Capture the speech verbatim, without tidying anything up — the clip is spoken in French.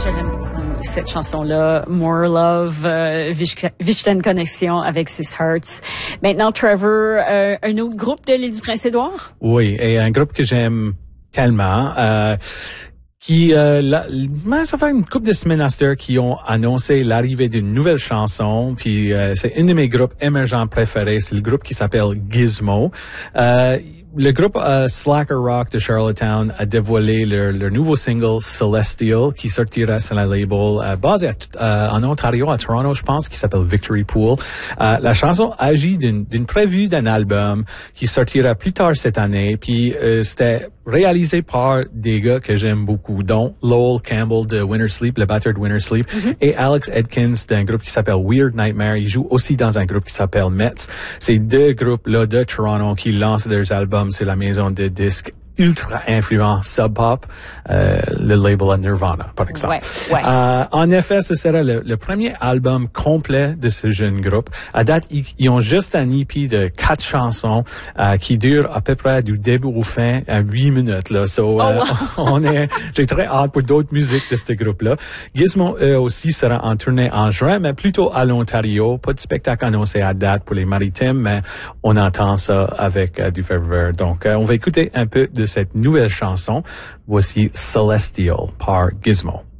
j'aime beaucoup cette chanson-là, More Love, euh, Vichten Connexion avec Six Hearts. Maintenant, Trevor, euh, un autre groupe de l'île du Prince-Édouard? Oui, et un groupe que j'aime tellement, euh, qui, euh, la, ça fait une couple de semaines à cette heure qui ont annoncé l'arrivée d'une nouvelle chanson, puis euh, c'est un de mes groupes émergents préférés, c'est le groupe qui s'appelle Gizmo. Euh, Le groupe euh, Slacker Rock de Charlottetown a dévoilé leur, leur nouveau single Celestial qui sortira sur la label euh, basé à, euh, en Ontario, à Toronto, je pense, qui s'appelle Victory Pool. Euh, la chanson agit d'une, d'une prévue d'un album qui sortira plus tard cette année. Puis euh, c'était réalisé par des gars que j'aime beaucoup, dont Lowell Campbell de Winter Sleep, le batteur de Winter Sleep, mm-hmm. et Alex Edkins d'un groupe qui s'appelle Weird Nightmare. Il joue aussi dans un groupe qui s'appelle Mets. C'est deux groupes-là de Toronto qui lancent leurs albums sur la maison de disques ultra influent Sub Pop, euh, le label à Nirvana, par exemple. Ouais, ouais. Euh, en effet, ce sera le, le premier album complet de ce jeune groupe. À date, ils, ils ont juste un E P de quatre chansons euh, qui dure à peu près du début au fin à huit minutes. Là. So, euh, oh, wow. on est, j'ai très hâte pour d'autres musiques de ce groupe-là. Gizmo, eux aussi, sera en tournée en juin, mais plutôt à l'Ontario. Pas de spectacle annoncé à date pour les Maritimes, mais on entend ça avec euh, du ferveur. Donc, euh, on va écouter un peu de cette nouvelle chanson. Voici Celestial par Gizmo.